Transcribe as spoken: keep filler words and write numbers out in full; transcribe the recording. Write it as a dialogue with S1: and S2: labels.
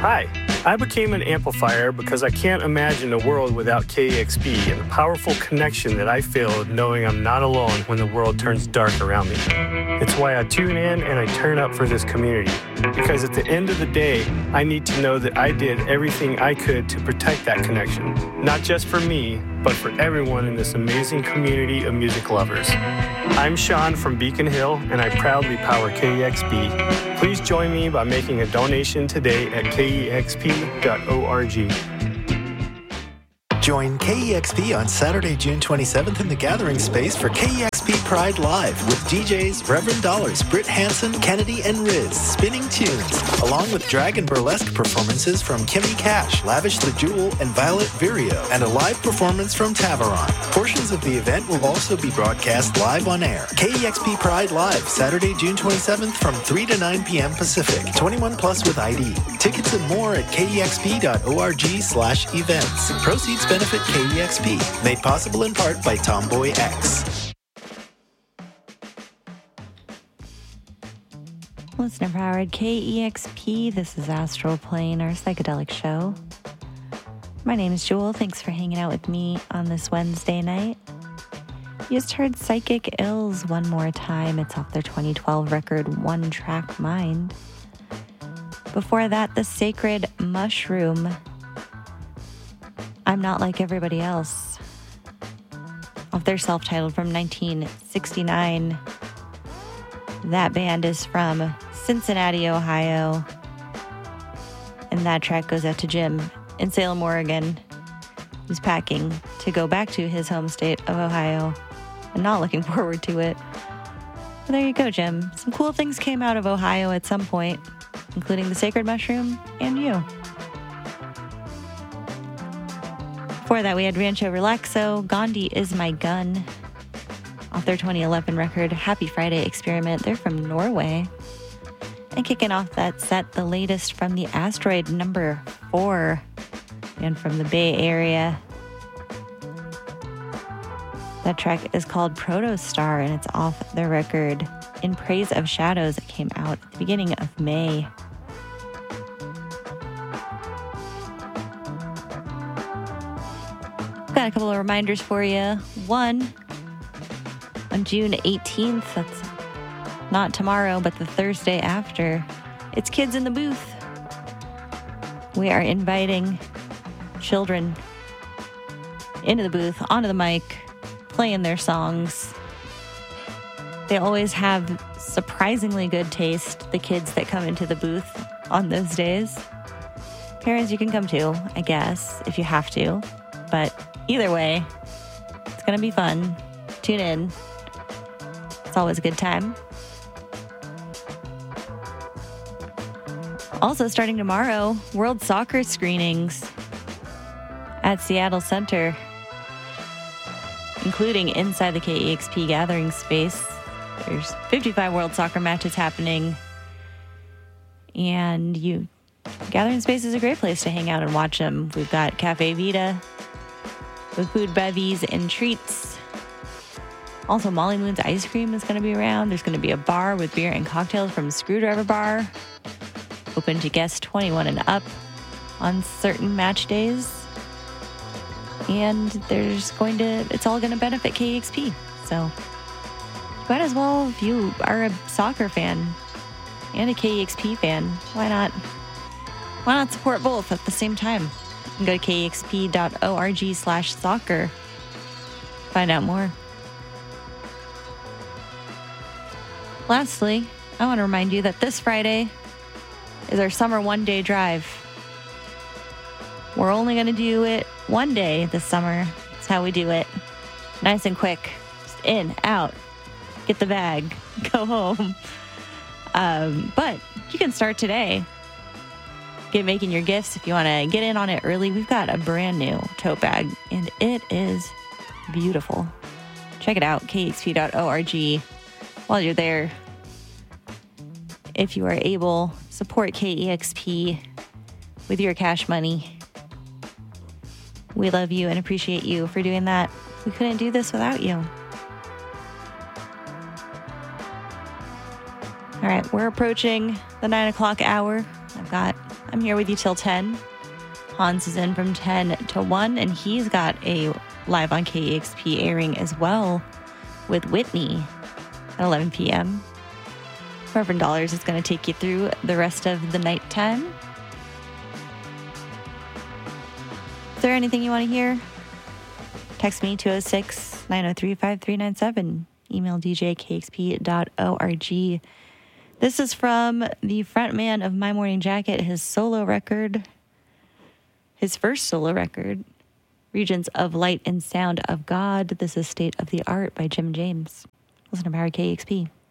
S1: Hi, I became an amplifier because I can't imagine a world without K E X P and the powerful connection that I feel knowing I'm not alone when the world turns dark around me. It's why I tune in and I turn up for this community, because at the end of the day, I need to know that I did everything I could to protect that connection, not just for me, but for everyone in this amazing community of music lovers. I'm Sean from Beacon Hill, and I proudly power K E X P. Please join me by making a donation today at K E X P dot org.
S2: Join K E X P on Saturday, June twenty-seventh in the Gathering Space for K E X P Pride Live with D Js Reverend Dollars, Britt Hansen, Kennedy, and Riz spinning tunes, along with drag and burlesque performances from Kimmy Cash, Lavish the Jewel, and Violet Virio, and a live performance from Taveron. Portions of the event will also be broadcast live on air. K E X P Pride Live, Saturday, June twenty-seventh from three to nine p.m. Pacific. twenty-one plus with I D. Tickets and more at K E X P dot org slash events. Proceeds benefit K E X P. Made possible in part by Tomboy X.
S3: Listener powered K E X P. This is Astral Plane, our psychedelic show. My name is Jewel. Thanks for hanging out with me on this Wednesday night. You just heard Psychic Ills one more time. It's off their twenty twelve record One Track Mind. Before that, The Sacred Mushroom. I'm Not Like Everybody Else. Off their self-titled from nineteen sixty-nine. That band is from Cincinnati, Ohio. And that track goes out to Jim in Salem, Oregon, who's packing to go back to his home state of Ohio and not looking forward to it. But there you go, Jim. Some cool things came out of Ohio at some point, including the Sacred Mushroom and you. Before that, we had Rancho Relaxo, Gandhi Is My Gun, off their twenty eleven record, Happy Friday Experiment. They're from Norway. And kicking off that set, the latest from the Asteroid Number Four, and from the Bay Area. That track is called Protostar, and it's off their record In Praise of Shadows. It came out at the beginning of May. Got a couple of reminders for you. One, on June eighteenth, that's not tomorrow, but the Thursday after, it's Kids in the Booth. We are inviting children into the booth, onto the mic, playing their songs. They always have surprisingly good taste, the kids that come into the booth on those days. Parents, you can come too, I guess, if you have to. But either way, it's going to be fun. Tune in. It's always a good time. Also starting tomorrow, World Soccer screenings at Seattle Center, including inside the K E X P Gathering Space. There's fifty-five World Soccer matches happening, and you Gathering Space is a great place to hang out and watch them. We've got Cafe Vita with food, bevies, and treats. Also, Molly Moon's Ice Cream is going to be around. There's going to be a bar with beer and cocktails from Screwdriver Bar, open to guests twenty-one and up on certain match days. And there's going to, it's all going to benefit K E X P. So you might as well, if you are a soccer fan and a K E X P fan, why not, why not support both at the same time? You can go to K E X P dot org slash soccer. Find out more. Lastly, I want to remind you that this Friday is our summer one-day drive. We're only going to do it one day this summer. That's how we do it. Nice and quick. Just in, out, get the bag, go home. Um, but you can start today. Get making your gifts if you want to get in on it early. We've got a brand new tote bag, and it is beautiful. Check it out, K E X P dot org. While you're there, if you are able, support K E X P with your cash money. We love you and appreciate you for doing that. We couldn't do this without you. All right, we're approaching the nine o'clock hour. I've got I'm here with you till ten. Hans is in from ten to one, and he's got a live on K E X P airing as well with Whitney at eleven p.m. Reverend Dollars is going to take you through the rest of the night time. Is there anything you want to hear? Text me two oh six, nine oh three, five three nine seven. Email d j k x p dot org. This is from the frontman of My Morning Jacket, his solo record, his first solo record, Regions of Light and Sound of God. This is State of the Art by Jim James. Listen to Power K E X P.